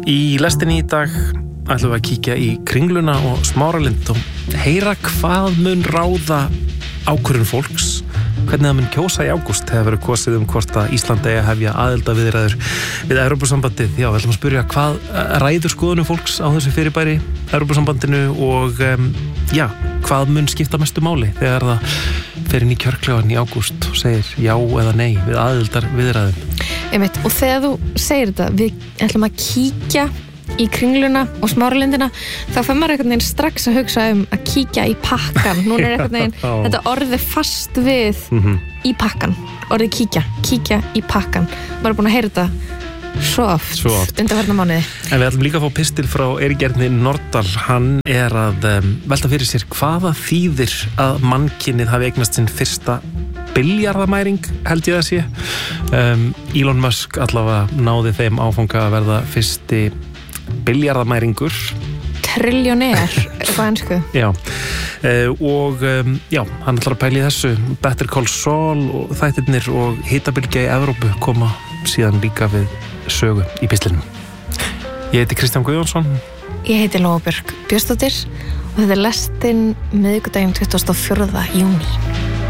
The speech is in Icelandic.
Í lestinni í dag ætlum við að kíkja í Kringluna og Smáralind og heyra hvað mun ráða ákvörðun fólks, hvernig það mun kjósa í ágúst þegar verður kosið hvort að Ísland eigi að hefja aðildarviðræður við Evrópusambandið. Já, við ætlum að spyrja hvað ræður skoðunum fólks á þessu fyrirbæri Evrópusambandinu og hvað mun skipta mestu máli þegar það fer inn í kjörklefann í ágúst og segir já eða nei við aðildarviðræðum. Einmitt, og þegar þú segir þetta, við ætlum að kíkja í Kringluna og Smáralindina, þá fer maður einhvern veginn strax að hugsa að kíkja í pakkan. Núna einhvern veginn þetta orðið fast við í pakkan, orðið kíkja í pakkan. Maður búin að heyra þetta svo oft. Undanfarna mánuði. En við ætlum líka að fá pistil frá Eiríki Norðdal. Hann að velta fyrir sér hvaða þýðir að mannkynið hafi eignast sinn fyrsta billjarðamæring, held ég að sé. Elon Musk allavega náði þeim áfanga að verða fyrsti billjarðamæringur. Trilljóner, eitthvað ensku. Já, hann ætlar að pæla í þessu. Better Call Saul og þættirnir og hitabylgja í Evrópu koma síðan líka við sögu í pistlinum. Ég heiti Kristján Guðjónsson. Ég heiti Lóa Björk Björnsdóttir og þetta lestin miðvikudaginn 24. júní.